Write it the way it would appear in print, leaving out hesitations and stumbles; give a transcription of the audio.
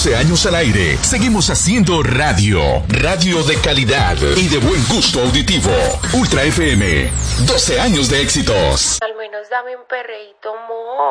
12 años al aire. Seguimos haciendo radio. Radio de calidad y de buen gusto auditivo. Ultra FM. 12 años de éxitos. Al menos dame un perreíto, mo.